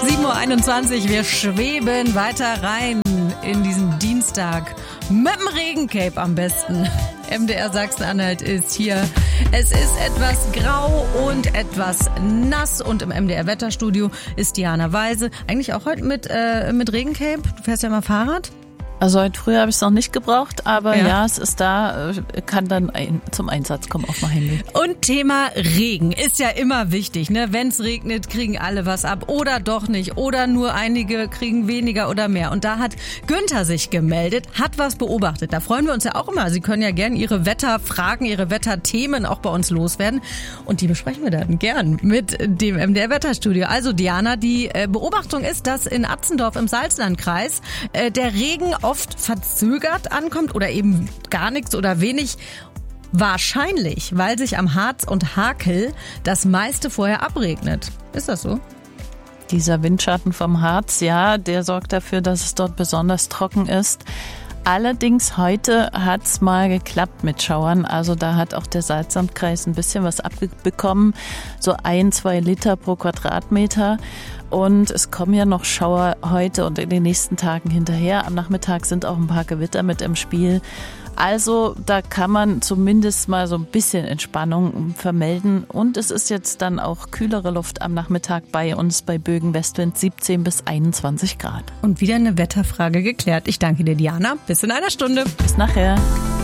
7:21 Uhr, wir schweben weiter rein in diesen Dienstag. Mit dem Regencape am besten. MDR Sachsen-Anhalt ist hier. Es ist etwas grau und etwas nass und im MDR Wetterstudio ist Diana Weise. Eigentlich auch heute mit Regencape. Du fährst ja mal Fahrrad. Also heute früh habe ich es noch nicht gebraucht, aber ja, es ist da, kann dann zum Einsatz kommen auf mein Handy. Und Thema Regen ist ja immer wichtig, ne? Wenn es regnet, kriegen alle was ab oder doch nicht oder nur einige kriegen weniger oder mehr. Und da hat Günther sich gemeldet, hat was beobachtet. Da freuen wir uns ja auch immer. Sie können ja gern Ihre Wetterfragen, Ihre Wetterthemen auch bei uns loswerden. Und die besprechen wir dann gern mit dem MDR Wetterstudio. Also Diana, die Beobachtung ist, dass in Atzendorf im Salzlandkreis der Regen oft verzögert ankommt oder eben gar nichts oder wenig. Wahrscheinlich, weil sich am Harz und Hakel das meiste vorher abregnet. Ist das so? Dieser Windschatten vom Harz, ja, der sorgt dafür, dass es dort besonders trocken ist. Allerdings heute hat's mal geklappt mit Schauern. Also da hat auch der Salzlandkreis ein bisschen was abbekommen. So 1-2 Liter pro Quadratmeter. Und es kommen ja noch Schauer heute und in den nächsten Tagen hinterher. Am Nachmittag sind auch ein paar Gewitter mit im Spiel. Also da kann man zumindest mal so ein bisschen Entspannung vermelden. Und es ist jetzt dann auch kühlere Luft am Nachmittag bei uns bei Bögen Westwind 17 bis 21 Grad. Und wieder eine Wetterfrage geklärt. Ich danke dir, Diana. Bis in einer Stunde. Bis nachher.